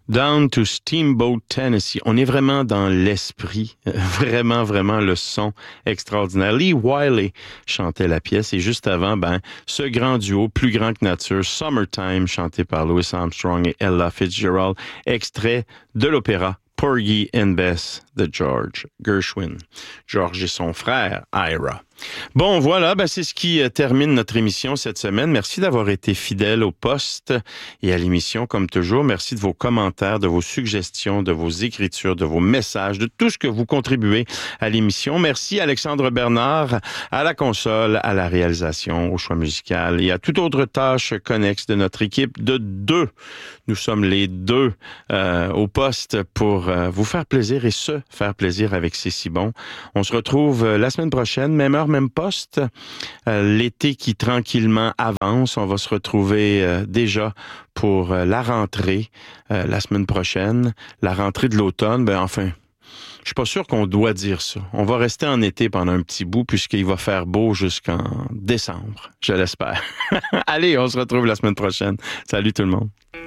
Down to Steamboat, Tennessee. On est vraiment dans l'esprit, vraiment, vraiment le son extraordinaire. Lee Wiley chantait la pièce et juste avant, ce grand duo, plus grand que nature, Summertime, chanté par Louis Armstrong et Ella Fitzgerald, extrait de l'opéra Porgy and Bess de George Gershwin. George et son frère, Ira. Bon, voilà, c'est ce qui termine notre émission cette semaine. Merci d'avoir été fidèle au poste et à l'émission, comme toujours. Merci de vos commentaires, de vos suggestions, de vos écritures, de vos messages, de tout ce que vous contribuez à l'émission. Merci Alexandre Bernard à la console, à la réalisation, au choix musical et à toute autre tâche connexe de notre équipe de deux. Nous sommes les deux au poste pour vous faire plaisir et se faire plaisir avec C'est si bon. On se retrouve la semaine prochaine, même heure, même poste. L'été qui tranquillement avance. On va se retrouver déjà pour la rentrée la semaine prochaine. La rentrée de l'automne, je suis pas sûr qu'on doit dire ça. On va rester en été pendant un petit bout puisqu'il va faire beau jusqu'en décembre. Je l'espère. Allez, on se retrouve la semaine prochaine. Salut tout le monde.